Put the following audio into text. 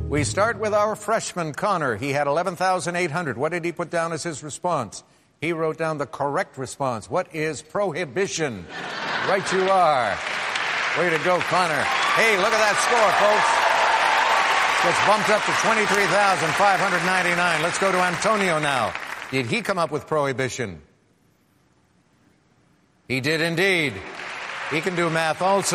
We start with our freshman, Connor. He had 11,800. What did he put down as his response? He wrote down the correct response. What is prohibition? Right you are. Way to go, Connor. Hey, look at that score, folks. Gets bumped up to 23,599. Let's go to Antonio now. Did he come up with prohibition? He did indeed. He can do math also.